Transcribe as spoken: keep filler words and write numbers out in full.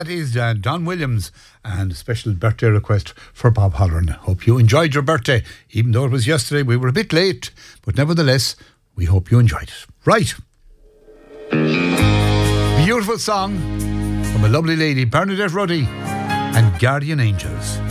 That is uh, Don Williams, and a special birthday request for Bob Halloran. Hope you enjoyed your birthday. Even though it was yesterday, we were a bit late, but nevertheless, we hope you enjoyed it. Right. Beautiful song from a lovely lady, Bernadette Ruddy and Guardian Angels.